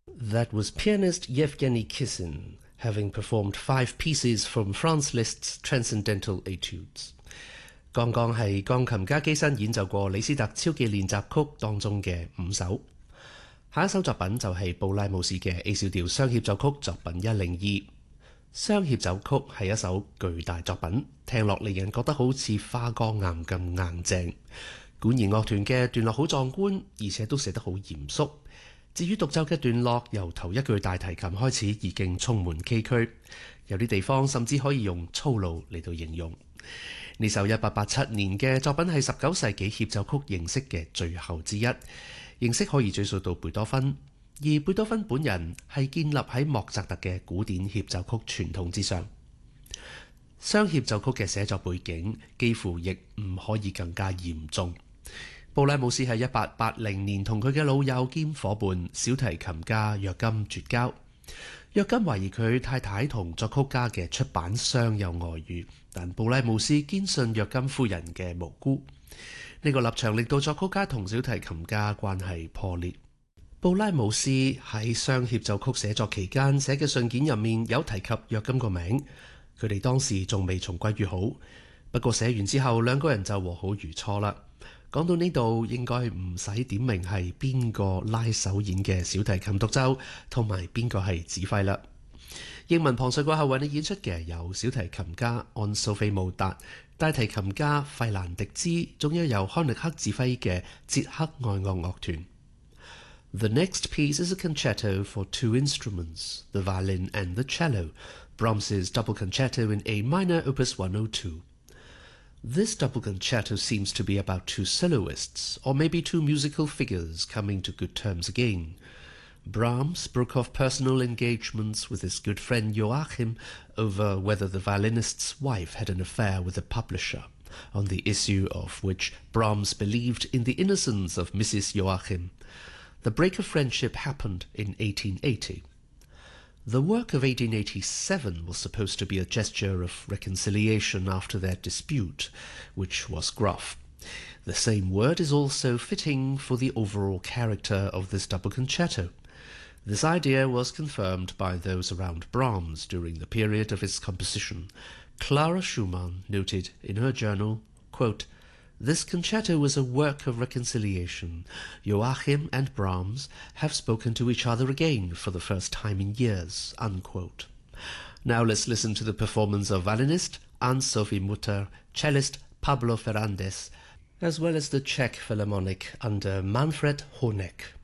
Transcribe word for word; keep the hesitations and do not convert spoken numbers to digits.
That was pianist Yevgeny Kissin, having performed five pieces from Franz Liszt's Transcendental Etudes. 剛剛係鋼琴家基辛演奏過李斯特超技練習曲當中嘅五首。下一首作品就係布拉姆士嘅 A 小調雙協奏曲作品一零二。雙協奏曲係一首巨大作品，聽落令人覺得好似花崗岩咁硬淨。管弦樂團嘅段落好壯觀，而且都寫得好嚴肅。至於獨奏嘅段落，由頭一句大提琴開始已經充滿崎嶇，有啲地方甚至可以用粗魯嚟到形容。呢首一八八七年嘅作品係十九世紀協奏曲形式嘅最後之一，形式可以追溯到貝多芬，而貝多芬本人係建立喺莫扎特嘅古典協奏曲傳統之上。雙協奏曲嘅寫作背景幾乎亦唔可以更加嚴重。布拉姆斯喺一八八零年同佢嘅老友兼夥伴小提琴家約金絕交。約金懷疑佢太太同作曲家嘅出版商有外遇，但布拉姆斯堅信約金夫人嘅無辜。呢個立場令到作曲家同小提琴家關係破裂。布拉姆斯喺雙協奏曲寫作期間寫嘅信件入面有提及約金個名，佢哋當時仲未重歸於好。不過寫完之後，兩個人就和好如初啦。講到呢度，應該唔使點明係邊個拉手演嘅小提琴獨奏，同埋邊個係指揮啦。英文旁述過後為你演出嘅有小提琴家安蘇菲慕達、大提琴家費蘭迪茲，仲有由康力克指揮嘅捷克愛樂樂團。The next piece is a concerto for two instruments, the violin and the cello, Brahms's double concerto in A minor, opus one oh two.This double concerto seems to be about two soloists, or maybe two musical figures coming to good terms again. Brahms broke off personal engagements with his good friend Joachim over whether the violinist's wife had an affair with a publisher, on the issue of which Brahms believed in the innocence of Missus Joachim. The break of friendship happened in eighteen eighty.The work of eighteen eighty-seven was supposed to be a gesture of reconciliation after their dispute, which was gruff. The same word is also fitting for the overall character of this double concerto. This idea was confirmed by those around Brahms during the period of its composition. Clara Schumann noted in her journal, quote,This concerto was a work of reconciliation. Joachim and Brahms have spoken to each other again for the first time in years." Unquote. Now let's listen to the performance of violinist Anne-Sophie Mutter, cellist Pablo Ferrandez, as well as the Czech Philharmonic under Manfred Honeck.